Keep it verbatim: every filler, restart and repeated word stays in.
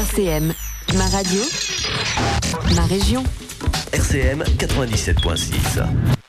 C M, ma radio, ma région. R C M quatre-vingt-dix-sept point six.